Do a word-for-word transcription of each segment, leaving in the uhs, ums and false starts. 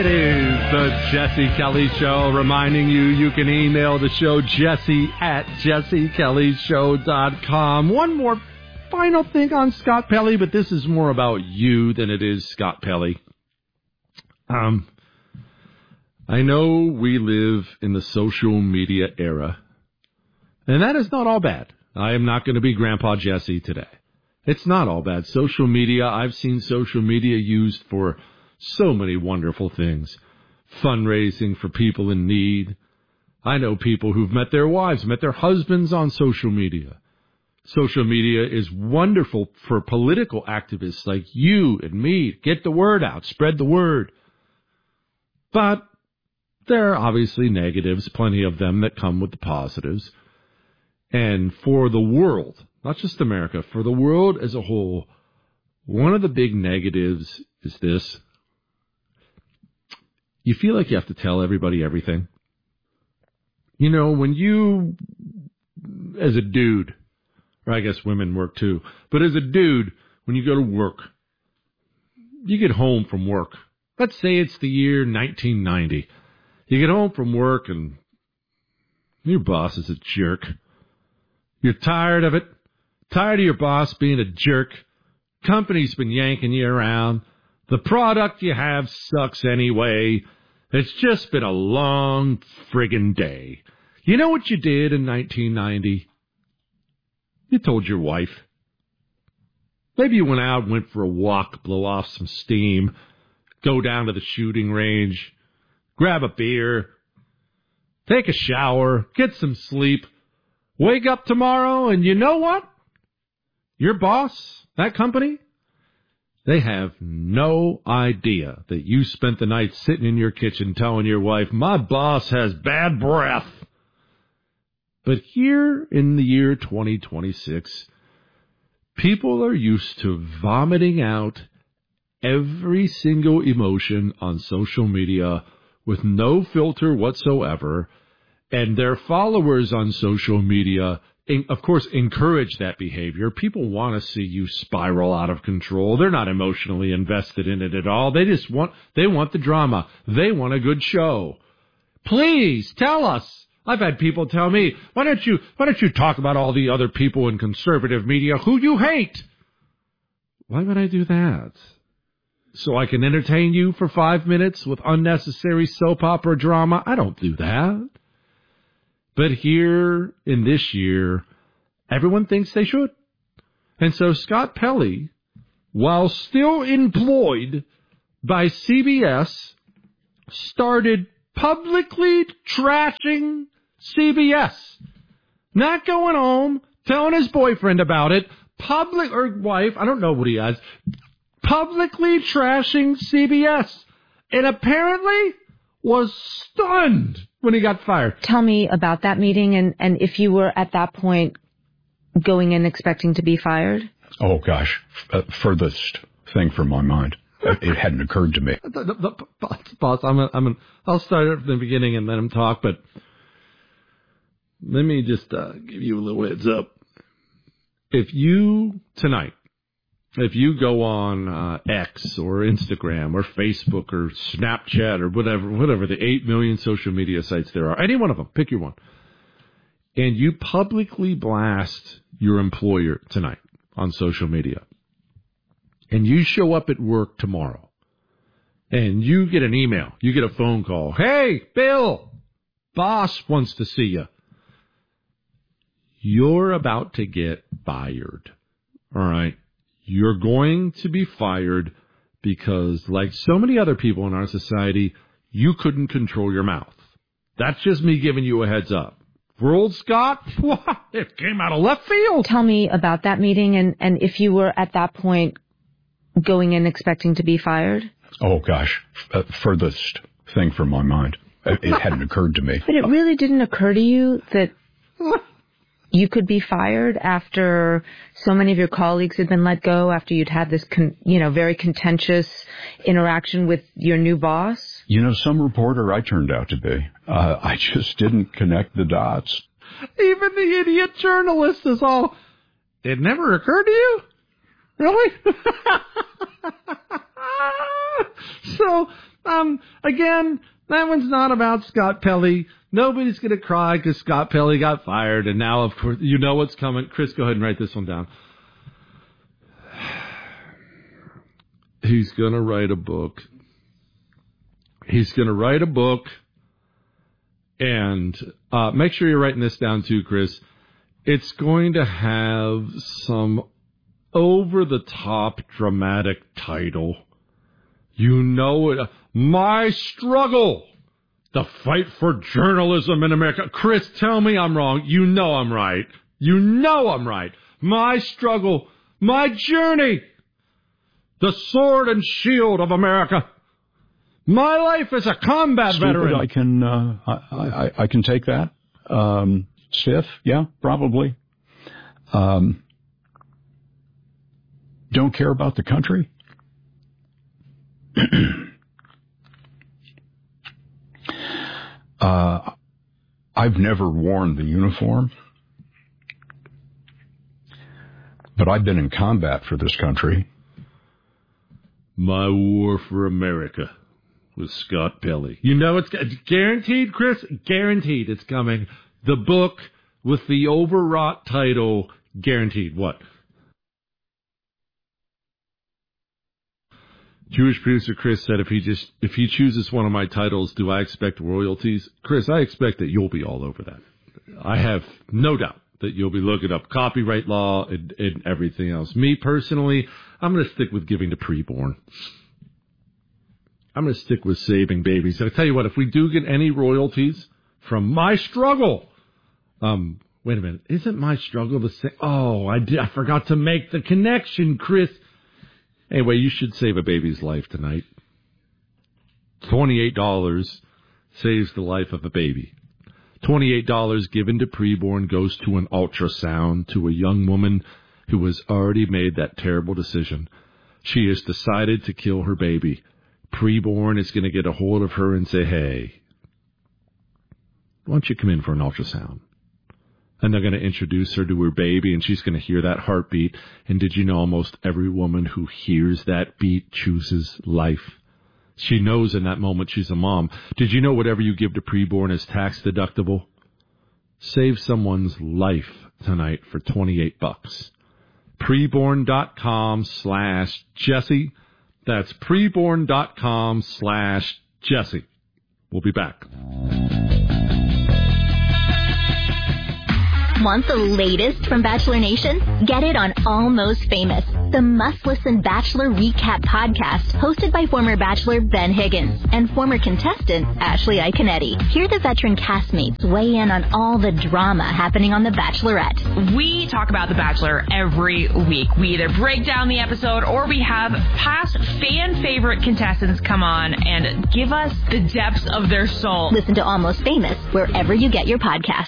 It is the Jesse Kelly Show, reminding you you can email the show, Jesse at jesse kelly show dot com. One more final thing on Scott Pelley, but this is more about you than it is Scott Pelley. Um, I know we live in the social media era, and that is not all bad. I am not going to be Grandpa Jesse today. It's not all bad. Social media, I've seen social media used for so many wonderful things. Fundraising for people in need. I know people who've met their wives, met their husbands on social media. Social media is wonderful for political activists like you and me. Get the word out, spread the word. But there are obviously negatives, plenty of them that come with the positives. And for the world, not just America, for the world as a whole, one of the big negatives is this. You feel like you have to tell everybody everything. You know, when you, as a dude, or I guess women work too, but as a dude, when you go to work, you get home from work. Let's say it's the year nineteen ninety. You get home from work and your boss is a jerk. You're tired of it. Tired of your boss being a jerk. Company's been yanking you around. The product you have sucks anyway. It's just been a long friggin' day. You know what you did in nineteen ninety? You told your wife. Maybe you went out, went for a walk, blow off some steam, go down to the shooting range, grab a beer, take a shower, get some sleep, wake up tomorrow, and you know what? Your boss, that company, they have no idea that you spent the night sitting in your kitchen telling your wife, my boss has bad breath. But here in the year twenty twenty-six, people are used to vomiting out every single emotion on social media with no filter whatsoever, and their followers on social media of course, encourage that behavior. People want to see you spiral out of control. They're not emotionally invested in it at all. They just want, they want the drama. They want a good show. Please tell us. I've had people tell me, why don't you, why don't you talk about all the other people in conservative media who you hate? Why would I do that? So I can entertain you for five minutes with unnecessary soap opera drama? I don't do that. But here in this year, everyone thinks they should. And so Scott Pelley, while still employed by C B S, started publicly trashing C B S. Not going home, telling his boyfriend about it, public or wife, I don't know what he has, publicly trashing C B S. And apparently was stunned when he got fired. Tell me about that meeting and, and if you were at that point going in expecting to be fired. Oh, gosh. Uh, furthest thing from my mind. It hadn't occurred to me. The, the, the, boss, I'm a, I'm a, I'll start at the beginning and let him talk, but let me just uh, give you a little heads up. If you, tonight, if you go on uh, X or Instagram or Facebook or Snapchat or whatever, whatever the eight million social media sites there are, any one of them, pick your one, and you publicly blast your employer tonight on social media, and you show up at work tomorrow, and you get an email, you get a phone call, hey, Bill, boss wants to see you. You're about to get fired, all right? You're going to be fired because, like so many other people in our society, you couldn't control your mouth. That's just me giving you a heads up. For old Scott, it came out of left field. Tell me about that meeting and, and if you were at that point going in expecting to be fired. Oh, gosh. Uh, furthest thing from my mind. It, it hadn't occurred to me. But it really didn't occur to you that you could be fired after so many of your colleagues had been let go, after you'd had this, con- you know, very contentious interaction with your new boss? You know, some reporter I turned out to be. Uh, I just didn't connect the dots. Even the idiot journalist is all, it never occurred to you? Really? So Um, again, that one's not about Scott Pelley. Nobody's going to cry because Scott Pelley got fired. And now, of course, you know what's coming. Chris, go ahead and write this one down. He's going to write a book. He's going to write a book. And uh, make sure you're writing this down too, Chris. It's going to have some over-the-top dramatic title. You know it. My Struggle. The Fight for Journalism in America. Chris, tell me I'm wrong. You know I'm right. You know I'm right. My Struggle. My Journey. The Sword and Shield of America. My life as a combat Stupid, veteran. I can, uh, I, I, I can take that. Um, stiff, yeah, probably. Um, don't care about the country. uh, I've never worn the uniform, but I've been in combat for this country. My War for America with Scott Pelley. You know it's guaranteed, Chris. Guaranteed it's coming. The book with the overwrought title, guaranteed. What? Jewish producer Chris said if he just if he chooses one of my titles, do I expect royalties? Chris, I expect that you'll be all over that. I have no doubt that you'll be looking up copyright law and, and everything else. Me personally, I'm going to stick with giving to preborn. I'm going to stick with saving babies. I'll tell you what, if we do get any royalties from My Struggle, um, wait a minute, isn't My Struggle the same? Oh, I did, I forgot to make the connection, Chris. Anyway, you should save a baby's life tonight. twenty-eight dollars saves the life of a baby. twenty-eight dollars given to preborn goes to an ultrasound to a young woman who has already made that terrible decision. She has decided to kill her baby. Preborn is going to get a hold of her and say, hey, why don't you come in for an ultrasound? And they're going to introduce her to her baby, and she's going to hear that heartbeat. And did you know almost every woman who hears that beat chooses life? She knows in that moment she's a mom. Did you know whatever you give to preborn is tax deductible? Save someone's life tonight for twenty-eight bucks. Preborn.com slash Jesse. That's preborn.com slash Jesse. We'll be back. Want the latest from Bachelor Nation? Get it on Almost Famous, the must-listen Bachelor recap podcast hosted by former Bachelor Ben Higgins and former contestant Ashley Iconetti. Hear the veteran castmates weigh in on all the drama happening on The Bachelorette. We talk about The Bachelor every week. We either break down the episode or we have past fan-favorite contestants come on and give us the depths of their soul. Listen to Almost Famous wherever you get your podcasts.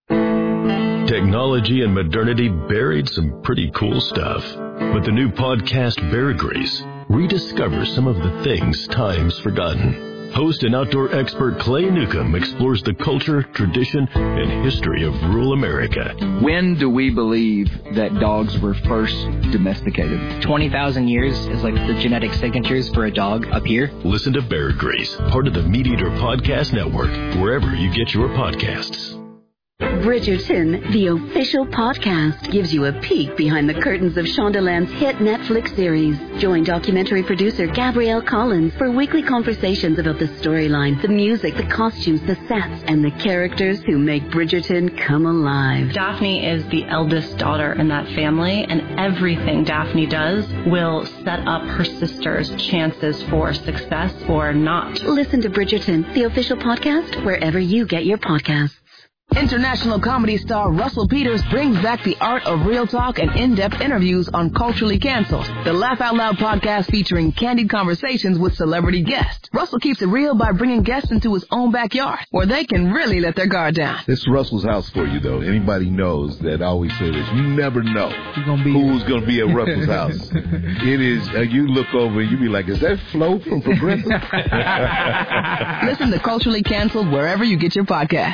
Technology and modernity buried some pretty cool stuff. But the new podcast, Bear Grease, rediscovers some of the things time's forgotten. Host and outdoor expert Clay Newcomb explores the culture, tradition, and history of rural America. When do we believe that dogs were first domesticated? twenty thousand years is like the genetic signatures for a dog up here. Listen to Bear Grease, part of the Meat Eater Podcast Network, wherever you get your podcasts. Bridgerton, the official podcast, gives you a peek behind the curtains of Shondaland's hit Netflix series. Join documentary producer Gabrielle Collins for weekly conversations about the storyline, the music, the costumes, the sets, and the characters who make Bridgerton come alive. Daphne is the eldest daughter in that family, and everything Daphne does will set up her sister's chances for success or not. Listen to Bridgerton, the official podcast, wherever you get your podcasts. International comedy star Russell Peters brings back the art of real talk and in-depth interviews on Culturally Cancelled, the Laugh Out Loud podcast featuring candid conversations with celebrity guests. Russell keeps it real by bringing guests into his own backyard, where they can really let their guard down. It's Russell's house for you, though. Anybody knows that I always say this. You never know gonna be who's going to be at Russell's house. It is, uh, you look over and you be like, is that Flo from Progressive? Listen to Culturally Cancelled wherever you get your podcasts.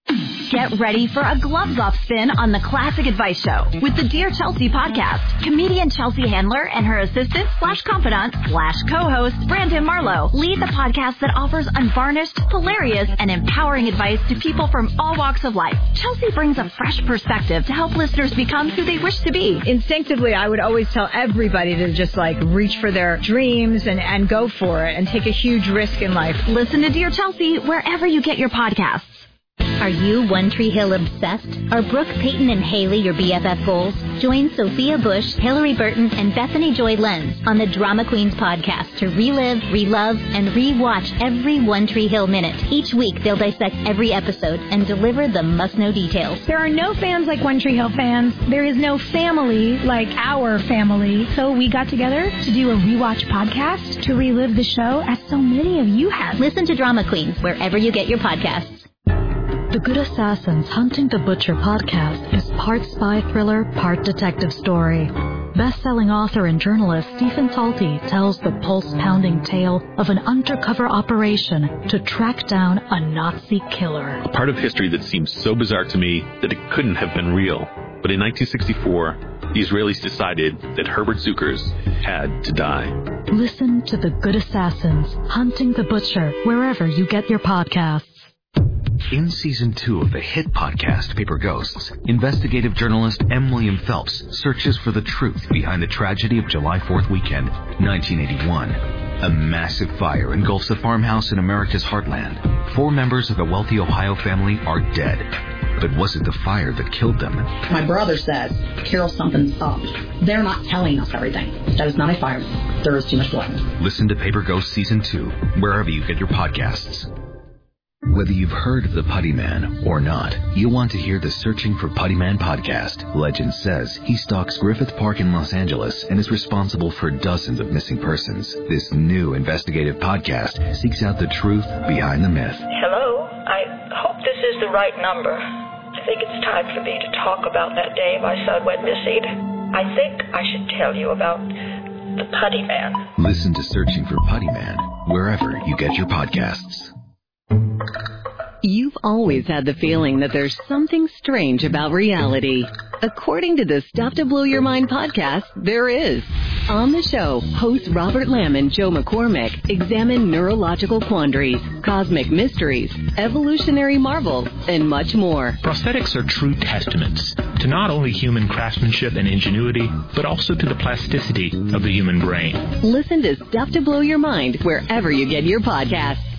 Get ready for a gloves-off spin on the Classic Advice Show with the Dear Chelsea podcast. Comedian Chelsea Handler and her assistant slash confidant slash co-host Brandon Marlowe lead the podcast that offers unvarnished, hilarious, and empowering advice to people from all walks of life. Chelsea brings a fresh perspective to help listeners become who they wish to be. Instinctively, I would always tell everybody to just like reach for their dreams and, and go for it and take a huge risk in life. Listen to Dear Chelsea wherever you get your podcasts. Are you One Tree Hill obsessed? Are Brooke, Peyton, and Haley your B F F goals? Join Sophia Bush, Hillary Burton, and Bethany Joy Lenz on the Drama Queens podcast to relive, relove, and re-watch every One Tree Hill minute. Each week, they'll dissect every episode and deliver the must-know details. There are no fans like One Tree Hill fans. There is no family like our family. So we got together to do a rewatch podcast to relive the show as so many of you have. Listen to Drama Queens wherever you get your podcasts. The Good Assassins Hunting the Butcher podcast is part spy thriller, part detective story. Best-selling author and journalist Stephen Talty tells the pulse-pounding tale of an undercover operation to track down a Nazi killer. A part of history that seems so bizarre to me that it couldn't have been real. But in nineteen sixty-four, the Israelis decided that Herbert Zuckers had to die. Listen to The Good Assassins Hunting the Butcher wherever you get your podcasts. In season two of the hit podcast Paper Ghosts, investigative journalist M. William Phelps searches for the truth behind the tragedy of July fourth weekend, nineteen eighty-one. A massive fire engulfs a farmhouse in America's heartland. Four members of a wealthy Ohio family are dead. But was it the fire that killed them? My brother says, Carol, something's up. They're not telling us everything. That is not a fire. There is too much blood. Listen to Paper Ghosts season two, wherever you get your podcasts. Whether you've heard of the Putty Man or not, you'll want to hear the Searching for Putty Man podcast. Legend says he stalks Griffith Park in Los Angeles and is responsible for dozens of missing persons. This new investigative podcast seeks out the truth behind the myth. Hello, I hope this is the right number. I think it's time for me to talk about that day my son went missing. I think I should tell you about the Putty Man. Listen to Searching for Putty Man wherever you get your podcasts. You've always had the feeling that there's something strange about reality. According to the Stuff to Blow Your Mind podcast, there is. On the show, hosts Robert Lamb and Joe McCormick examine neurological quandaries, cosmic mysteries, evolutionary marvels, and much more. Prosthetics are true testaments to not only human craftsmanship and ingenuity, but also to the plasticity of the human brain. Listen to Stuff to Blow Your Mind wherever you get your podcasts.